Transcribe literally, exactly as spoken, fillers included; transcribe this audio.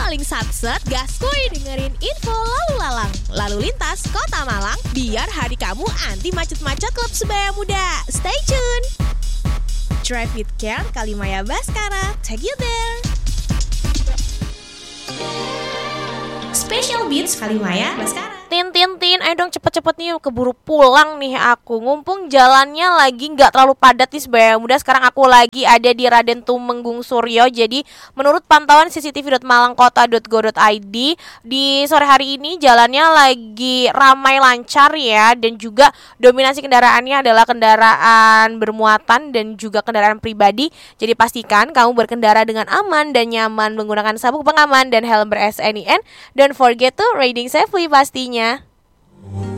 paling satset, gaskuy dengerin info lalu lalang, lalu lintas Kota Malang, biar hari kamu anti macet-macet klub sebaya muda. Stay tune. Drive with Care, Kalimaya Baskara, take you there. Special Beats Kalimaya Baskara. Tin, tin, tin, ayo dong cepet-cepet nih, keburu pulang nih aku. Ngumpung jalannya lagi gak terlalu padat nih sebaya muda. Sekarang aku lagi ada di Raden Tumenggung Suryo. Jadi menurut pantauan c c t v dot malangkota dot go dot i d, di sore hari ini jalannya lagi ramai lancar ya. Dan juga dominasi kendaraannya adalah kendaraan bermuatan dan juga kendaraan pribadi. Jadi pastikan kamu berkendara dengan aman dan nyaman menggunakan sabuk pengaman dan helm ber-S N I N. Don't forget to riding safely pastinya.